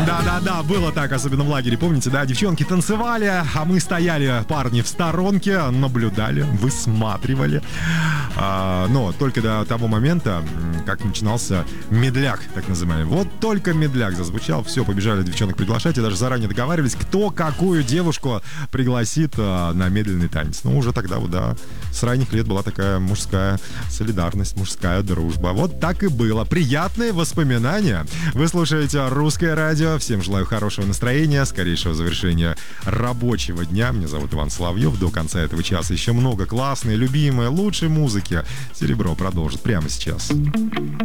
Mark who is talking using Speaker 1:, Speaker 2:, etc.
Speaker 1: Да-да-да, было так, особенно в лагере, помните, да? Девчонки танцевали, а мы стояли, парни, в сторонке, наблюдали, высматривали. Но только до того момента, как начинался медляк, так называемый. Вот только медляк зазвучал, все, побежали девчонок приглашать, и даже заранее договаривались, кто какую девушку пригласит на медленный танец. Ну, уже тогда, вот, да, с ранних лет была такая мужская солидарность, мужская дружба. Вот так и было. Приятные воспоминания. Вы слушаете «Русское радио». Всем желаю хорошего настроения, скорейшего завершения рабочего дня. Меня зовут Иван Соловьев. До конца этого часа еще много классной, любимой, лучшей музыки. «Серебро» продолжит прямо сейчас.